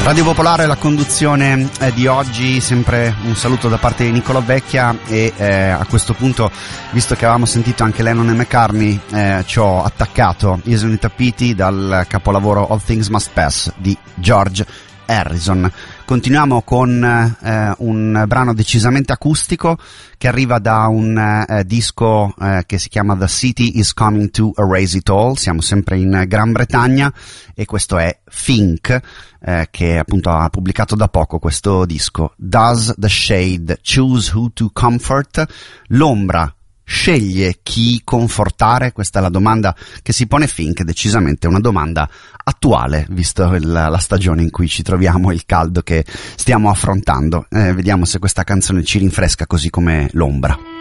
Radio Popolare, la conduzione di oggi, sempre un saluto da parte di Niccolò Vecchia e a questo punto, visto che avevamo sentito anche Lennon e McCartney, ci ho attaccato Isn't It a Pity dal capolavoro All Things Must Pass di George Harrison. Continuiamo con un brano decisamente acustico che arriva da un disco che si chiama The City is Coming to Erase It All. Siamo sempre in Gran Bretagna e questo è Fink, che appunto ha pubblicato da poco questo disco. Does the shade choose who to comfort? L'ombra sceglie chi confortare? Questa è la domanda che si pone Fink, decisamente una domanda attuale, visto la stagione in cui ci troviamo, il caldo che stiamo affrontando. Vediamo se questa canzone ci rinfresca così come l'ombra.